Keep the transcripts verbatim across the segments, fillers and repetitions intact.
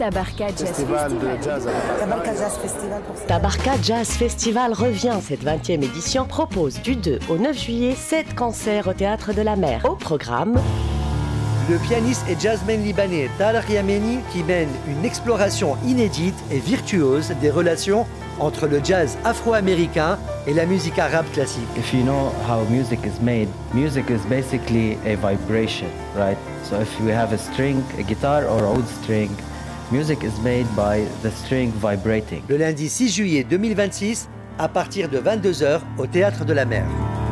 Tabarka Jazz Festival de jazz. Tabarka Jazz Festival. Pour Tabarka Jazz Festival revient. Cette vingtième édition propose du deux au neuf juillet sept concerts au Théâtre de la Mer. Au programme, le pianiste et jazzman libanais Tarek Yameni qui mène une exploration inédite et virtuose des relations entre le jazz afro-américain et la musique arabe classique. If you know how music is made, music is basically a vibration, right? So if we have a string, a guitar or a wood string, music is made by the string vibrating. Le lundi six juillet deux mille vingt-six, à partir de vingt-deux heures, au Théâtre de la Mer.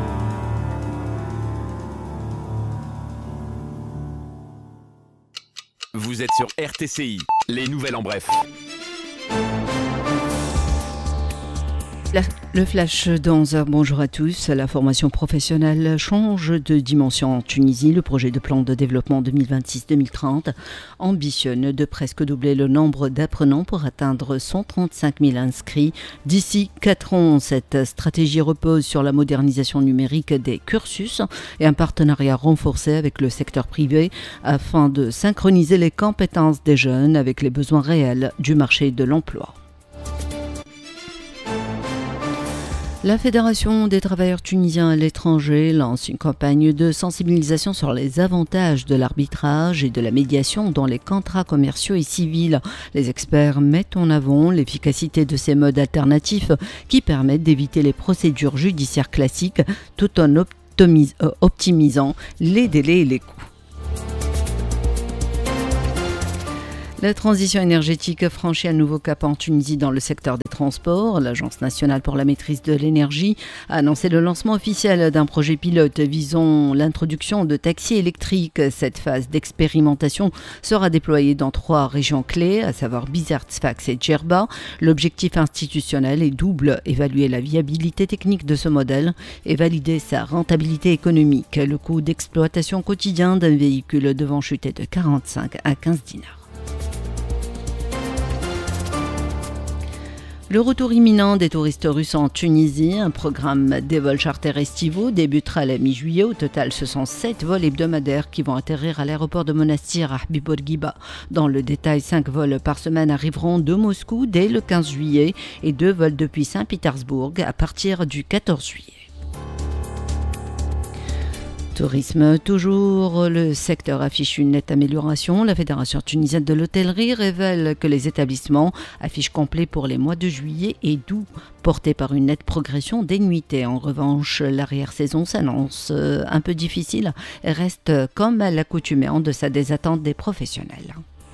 Vous êtes sur R T C I, les nouvelles en bref. La, le flash dans un bonjour à tous. La formation professionnelle change de dimension en Tunisie. Le projet de plan de développement deux mille vingt-six deux mille trente ambitionne de presque doubler le nombre d'apprenants pour atteindre cent trente-cinq mille inscrits d'ici quatre ans. Cette stratégie repose sur la modernisation numérique des cursus et un partenariat renforcé avec le secteur privé afin de synchroniser les compétences des jeunes avec les besoins réels du marché de l'emploi. La Fédération des travailleurs tunisiens à l'étranger lance une campagne de sensibilisation sur les avantages de l'arbitrage et de la médiation dans les contrats commerciaux et civils. Les experts mettent en avant l'efficacité de ces modes alternatifs qui permettent d'éviter les procédures judiciaires classiques tout en optimis- euh, optimisant les délais et les coûts. La transition énergétique franchit un nouveau cap en Tunisie dans le secteur des transports. L'Agence nationale pour la maîtrise de l'énergie a annoncé le lancement officiel d'un projet pilote visant l'introduction de taxis électriques. Cette phase d'expérimentation sera déployée dans trois régions clés, à savoir Bizerte, Sfax et Djerba. L'objectif institutionnel est double, évaluer la viabilité technique de ce modèle et valider sa rentabilité économique. Le coût d'exploitation quotidien d'un véhicule devant chuter de quarante-cinq à quinze dinars. Le retour imminent des touristes russes en Tunisie, un programme des vols charters estivaux débutera à la mi-juillet. Au total, ce sont sept vols hebdomadaires qui vont atterrir à l'aéroport de Monastir à Habib Bourguiba. Dans le détail, cinq vols par semaine arriveront de Moscou dès le quinze juillet et deux vols depuis Saint-Pétersbourg à partir du quatorze juillet. Tourisme, toujours, le secteur affiche une nette amélioration. La Fédération tunisienne de l'hôtellerie révèle que les établissements affichent complet pour les mois de juillet et d'août, portés par une nette progression des nuitées. En revanche, l'arrière-saison s'annonce un peu difficile et reste, comme à l'accoutumée, en deçà des attentes des professionnels.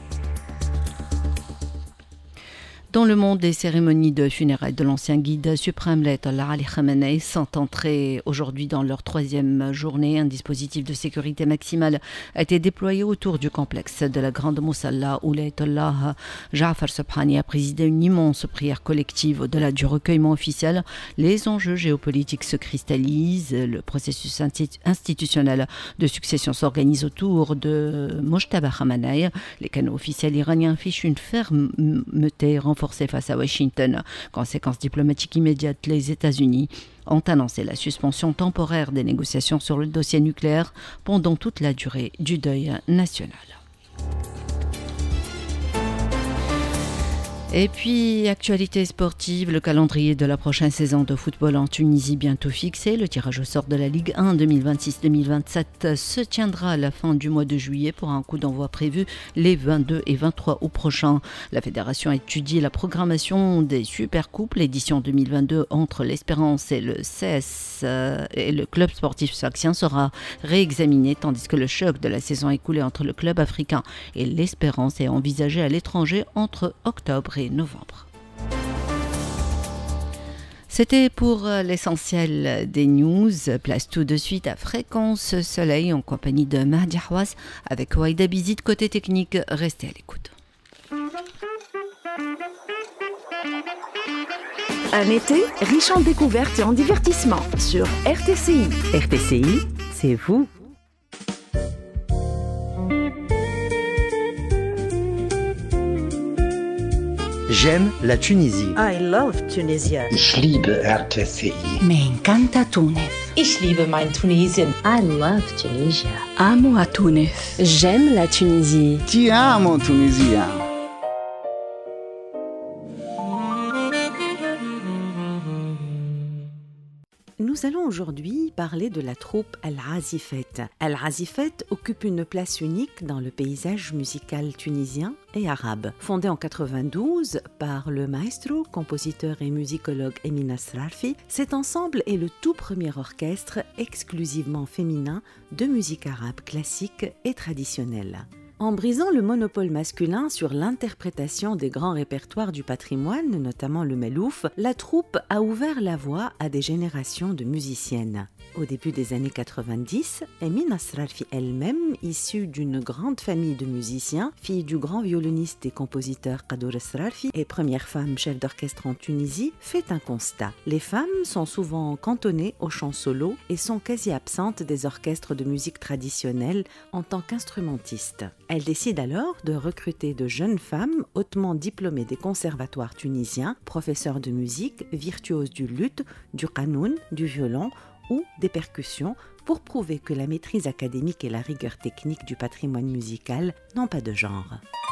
Dans le monde des cérémonies de funérailles de l'ancien guide suprême, l'Ayatollah Ali Khamenei, sont entrés aujourd'hui dans leur troisième journée. Un dispositif de sécurité maximale a été déployé autour du complexe de la Grande Moussalla où l'Ayatollah Ja'far Sobhani a présidé une immense prière collective. Au-delà du recueillement officiel, les enjeux géopolitiques se cristallisent. Le processus institutionnel de succession s'organise autour de Mojtaba Khamenei. Les canaux officiels iraniens affichent une fermeté renforcée face à Washington. Conséquence diplomatique immédiate, les États-Unis ont annoncé la suspension temporaire des négociations sur le dossier nucléaire pendant toute la durée du deuil national. Et puis, actualité sportive, le calendrier de la prochaine saison de football en Tunisie bientôt fixé. Le tirage au sort de la Ligue un deux mille vingt-six deux mille vingt-sept se tiendra à la fin du mois de juillet pour un coup d'envoi prévu les vingt-deux et vingt-trois août prochains. La fédération a étudié la programmation des Supercoupes, l'édition deux mille vingt-deux entre l'Espérance et le C S euh, et le club sportif sfaxien sera réexaminé, tandis que le choc de la saison écoulée entre le club africain et l'Espérance est envisagé à l'étranger entre octobre et novembre. C'était pour l'essentiel des news. Place tout de suite à Fréquence Soleil en compagnie de Mahdi Hawaz avec Waïda Bizid. Côté technique, restez à l'écoute. Un été riche en découvertes et en divertissements sur R T C I. R T C I, c'est vous. J'aime la Tunisie. I love Tunisia. Ich liebe R T C I. Me encanta Túnez. Ich liebe mein Tunesien. I love Tunisia. Amo a Túnez. J'aime la Tunisie. Ti amo Tunisia. Nous allons aujourd'hui parler de la troupe Al-Azifet. Al-Azifet occupe une place unique dans le paysage musical tunisien et arabe. Fondée en quatre-vingt-douze par le maestro, compositeur et musicologue Emin Asrarfi, cet ensemble est le tout premier orchestre exclusivement féminin de musique arabe classique et traditionnelle. En brisant le monopole masculin sur l'interprétation des grands répertoires du patrimoine, notamment le melouf, la troupe a ouvert la voie à des générations de musiciennes. Au début des années quatre-vingt-dix, Emin Asrarfi elle-même, issue d'une grande famille de musiciens, fille du grand violoniste et compositeur Qadour Asrarfi et première femme chef d'orchestre en Tunisie, fait un constat. Les femmes sont souvent cantonnées au chant solo et sont quasi absentes des orchestres de musique traditionnelle en tant qu'instrumentistes. Elle décide alors de recruter de jeunes femmes hautement diplômées des conservatoires tunisiens, professeurs de musique, virtuoses du luth, du qanoun, du violon ou des percussions pour prouver que la maîtrise académique et la rigueur technique du patrimoine musical n'ont pas de genre.